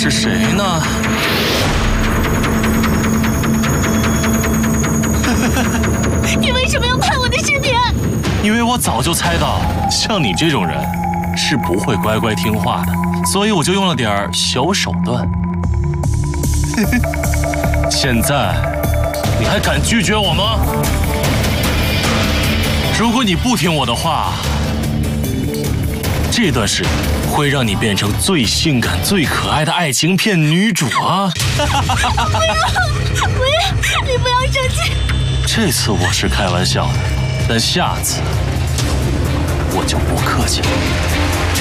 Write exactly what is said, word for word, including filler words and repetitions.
是谁呢？ 你为什么要拍我的视频？ 因为我早就猜到，像你这种人是不会乖乖听话的，所以我就用了点小手段。现在你还敢拒绝我吗？如果你不听我的话，这段视频会让你变成最性感、最可爱的爱情片女主啊！ 不要，不要，你不要生气。 这次我是开玩笑的，但下次我就不客气了。